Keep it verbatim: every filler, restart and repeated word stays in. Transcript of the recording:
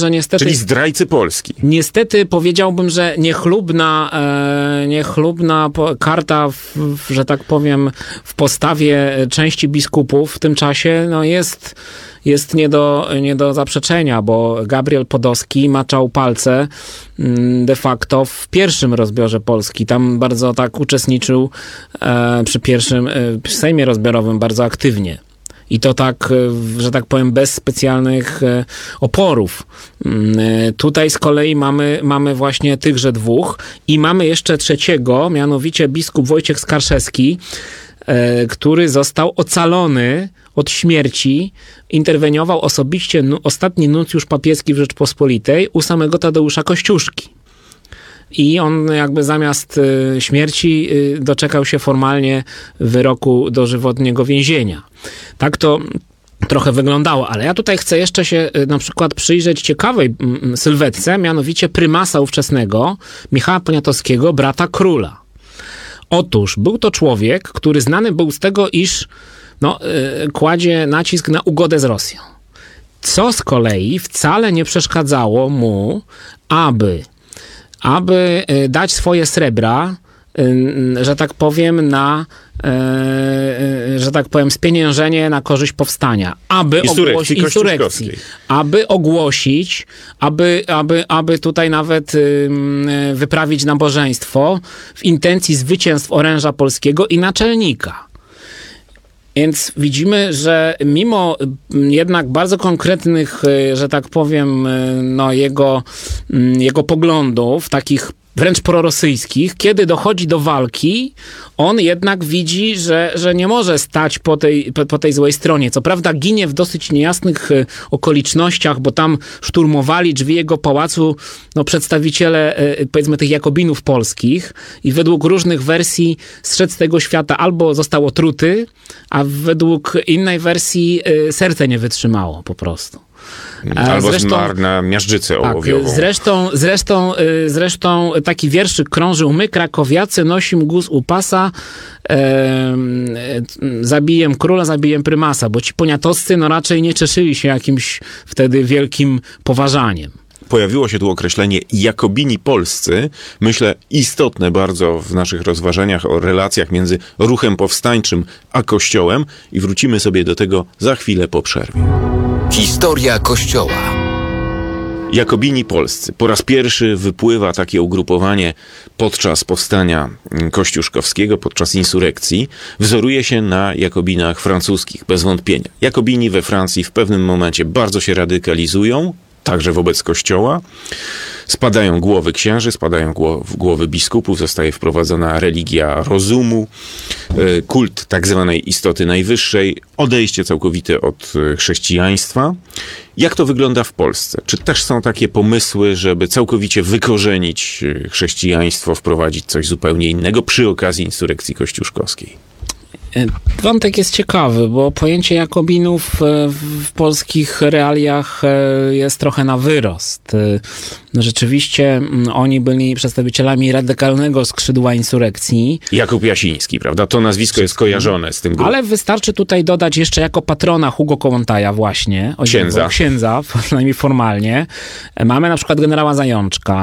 że niestety... Czyli zdrajcy Polski. Niestety powiedziałbym, że niechlubna, e, niechlubna karta, w, w, że tak powiem, w postawie części biskupów w tym czasie no jest, jest nie, do, nie do zaprzeczenia, bo Gabriel Podolski maczał palce de facto w pierwszym rozbiorze Polski. Tam bardzo tak uczestniczył e, przy pierwszym e, przy Sejmie rozbiorowym bardzo aktywnie. I to tak, że tak powiem, bez specjalnych oporów. Tutaj z kolei mamy, mamy właśnie tychże dwóch i mamy jeszcze trzeciego, mianowicie biskup Wojciech Skarszewski, który został ocalony od śmierci, interweniował osobiście ostatni nuncjusz papieski w Rzeczpospolitej u samego Tadeusza Kościuszki. I on jakby zamiast śmierci doczekał się formalnie wyroku dożywotniego więzienia. Tak to trochę wyglądało, ale ja tutaj chcę jeszcze się na przykład przyjrzeć ciekawej sylwetce, mianowicie prymasa ówczesnego, Michała Poniatowskiego, brata króla. Otóż był to człowiek, który znany był z tego, iż no, kładzie nacisk na ugodę z Rosją. Co z kolei wcale nie przeszkadzało mu, aby aby dać swoje srebra, że tak powiem, na, że tak powiem, spieniężenie na korzyść powstania, aby ogłosić insurekcji, aby ogłosić, aby, aby, aby tutaj nawet wyprawić nabożeństwo w intencji zwycięstw oręża polskiego i naczelnika. Więc widzimy, że mimo jednak bardzo konkretnych, że tak powiem, no jego, jego poglądów, takich wręcz prorosyjskich, kiedy dochodzi do walki, on jednak widzi, że, że nie może stać po tej, po, po tej złej stronie. Co prawda ginie w dosyć niejasnych okolicznościach, bo tam szturmowali drzwi jego pałacu no, przedstawiciele, powiedzmy, tych Jakobinów polskich i według różnych wersji zszedł z tego świata albo został otruty, a według innej wersji serce nie wytrzymało po prostu. Albo zresztą, zmarł na miażdżycę ołowiową. Tak, zresztą, zresztą, zresztą taki wierszyk krążył: my, krakowiacy, nosim guz u pasa, e, zabijem króla, zabijem prymasa, bo ci poniatowscy no raczej nie cieszyli się jakimś wtedy wielkim poważaniem. Pojawiło się tu określenie Jakobini polscy, myślę istotne bardzo w naszych rozważaniach o relacjach między ruchem powstańczym a Kościołem i wrócimy sobie do tego za chwilę po przerwie. Historia Kościoła. Jakobini polscy. Po raz pierwszy wypływa takie ugrupowanie podczas powstania kościuszkowskiego, podczas insurekcji. Wzoruje się na Jakobinach francuskich, bez wątpienia. Jakobini we Francji w pewnym momencie bardzo się radykalizują, także wobec Kościoła. Spadają głowy księży, spadają głowy biskupów, zostaje wprowadzona religia rozumu, kult tak zwanej istoty najwyższej, odejście całkowite od chrześcijaństwa. Jak to wygląda w Polsce? Czy też są takie pomysły, żeby całkowicie wykorzenić chrześcijaństwo, wprowadzić coś zupełnie innego przy okazji insurekcji kościuszkowskiej? Wątek jest ciekawy, bo pojęcie Jakobinów w polskich realiach jest trochę na wyrost. Rzeczywiście oni byli przedstawicielami radykalnego skrzydła insurekcji. Jakub Jasiński, prawda? To nazwisko jest kojarzone z tym grupem. Ale wystarczy tutaj dodać jeszcze jako patrona Hugo Kołłątaja właśnie. Księdza. Księdza, przynajmniej formalnie. Mamy na przykład generała Zajączka.